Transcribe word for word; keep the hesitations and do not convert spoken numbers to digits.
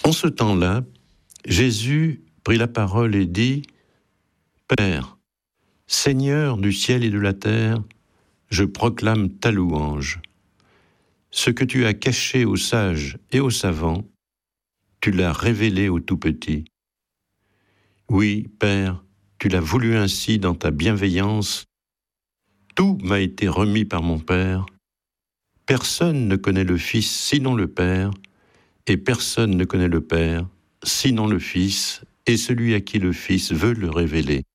En ce temps-là, Jésus prit la parole et dit « Père, Seigneur du ciel et de la terre, je proclame ta louange. Ce que tu as caché aux sages et aux savants, tu l'as révélé aux tout-petits. Oui, Père, tu l'as voulu ainsi dans ta bienveillance. Tout m'a été remis par mon Père. Personne ne connaît le Fils sinon le Père, et personne ne connaît le Père sinon le Fils, et celui à qui le Fils veut le révéler.